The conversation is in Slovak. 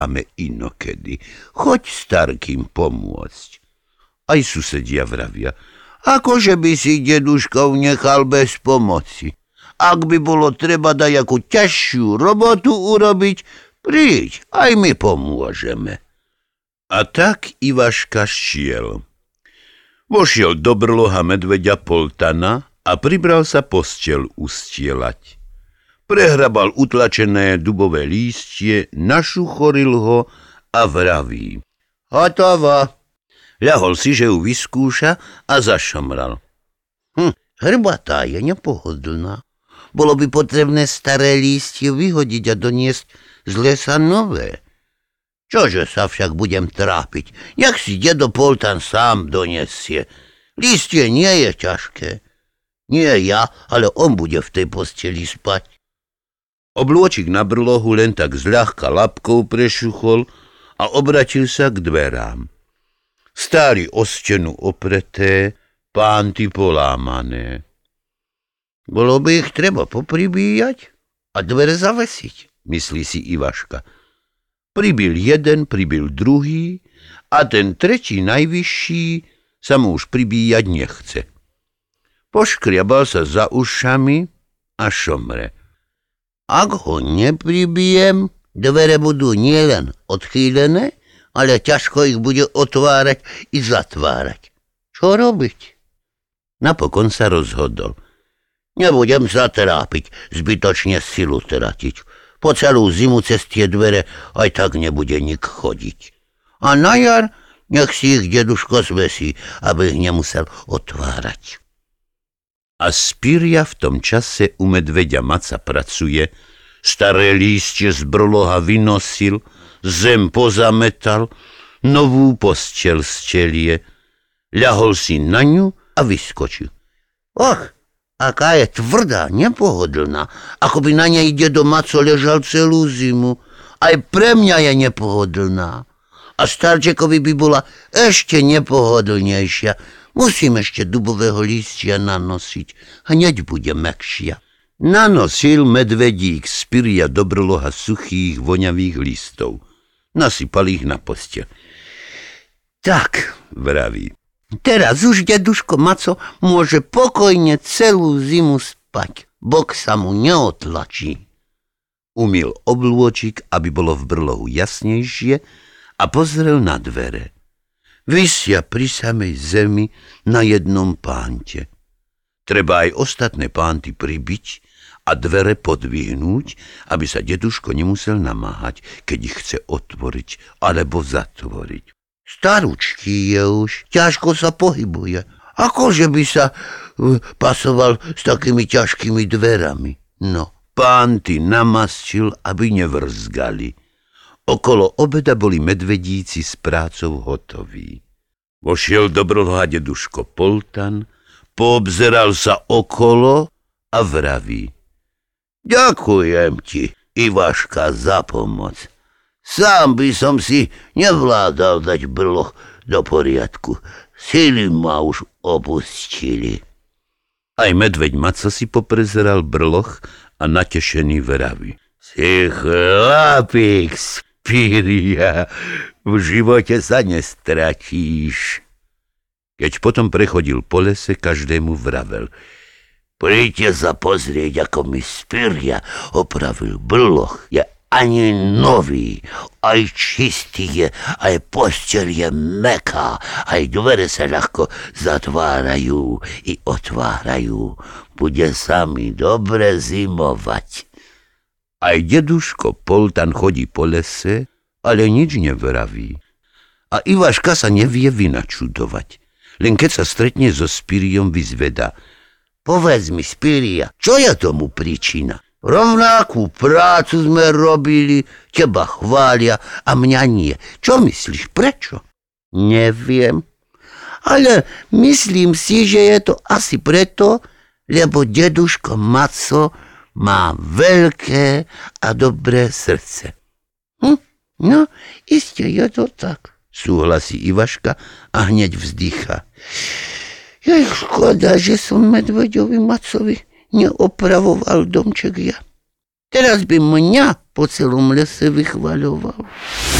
máme inokedy. Choď starkým pomôcť. Aj susedia vravia, akože by si deduškov nechal bez pomoci. Ak by bolo treba dať akú ťažšiu robotu urobiť, príď, aj my pomôžeme. A tak Ivaška šiel. Vošiel do brloha medveďa Poltana a pribral sa posteľ ustielať. Prehrabal utlačené dubové lístie, našuchoril ho a vraví. Hotovo. Ľahol si, že ju vyskúša a zašomral. Hrbatá je nepohodlná. Bolo by potrebné staré lístie vyhodiť a doniesť z lesa nové. Čože sa však budem trápiť? Nech si dedo Poltan sám donesie. Lístie nie je ťažké. Nie ja, ale on bude v tej posteli spať. Oblôčik na brlohu len tak zľahka labkou prešuchol a obratil sa k dverám. Stáli o stenu opreté, pánty polámané. Bolo by ich treba popribíjať a dvere zavesiť, myslí si Ivaška. Pribil jeden, pribil druhý a ten tretí najvyšší sa mu už pribíjať nechce. Poškriabal sa za ušami a šomre. Ak ho nepribijem, dvere budú nielen odchýlené, ale ťažko ich bude otvárať i zatvárať. Čo robiť? Napokon sa rozhodol. Nebudem sa trápiť, zbytočne silu tratiť. Po celú zimu cez tie dvere aj tak nebude nik chodiť. A na jar nech si ich deduško zvesí, aby ich nemusel otvárať. A Spíria v tom čase u medveďa Maca pracuje, staré lístie z brloha vynosil, zem pozametal, novú posteľ stelie, ľahol si na ňu a vyskočil. Och, aká je tvrdá, nepohodlná, ako by na nej dedo Maco ležal celú zimu. Aj pre mňa je nepohodlná. A starčekovi by bola ešte nepohodlnejšia. Musím ešte dubového lístia nanosiť. Hneď bude mäkšia. Nanosil medvedík Spíria do brloha suchých, voňavých listov. Nasypal ich na posteľ. Tak, vraví. Teraz už deduško Maco môže pokojne celú zimu spať. Bok sa mu neotlačí. Umyl oblôčik, aby bolo v brlohu jasnejšie a pozrel na dvere. Visia pri samej zemi na jednom pánte. Treba aj ostatné pánty pribiť a dvere podvihnúť, aby sa deduško nemusel namáhať, keď ich chce otvoriť alebo zatvoriť. Staručký je už, ťažko sa pohybuje. Akože by sa pasoval s takými ťažkými dverami. No, pánty namastil, aby nevrzgali. Okolo obeda boli medvedíci s prácou hotoví. Vošiel do brloha deduško Poltan, poobzeral sa okolo a vraví. Ďakujem ti, Ivaška, za pomoc. Sám by som si nevládal dať brloh do poriadku. Sily ma už opustili. Aj medveď Maco si poprezeral brloh a natešený vraví. Si chlapík, Spíria, v živote sa nestratíš. Keď potom prechodil po lese, každému vravel. Príďte sa pozrieť, ako mi Spíria opravil brloh. Je ani nový, aj čistý je, aj posteľ je mäkká, aj dvere sa ľahko zatvárajú i otvárajú. Bude sa mi dobre zimovať. Aj deduško Poltan chodí po lese, ale nič nevraví. A Ivaška sa nevie vynačudovať. Len keď sa stretne so Spíriom, vyzvedá. Povedz mi, Spíria, čo je tomu príčina? Rovnakú prácu sme robili, teba chvália a mňa nie. Čo myslíš, prečo? Neviem, ale myslím si, že je to asi preto, lebo deduško Maco má veľké a dobré srdce. No, iste je to tak, súhlasí Ivaška a hneď vzdychá. Je škoda, že som medveďovi Macovi neopravoval domček ja. Teraz by mňa po celom lese vychvaľoval.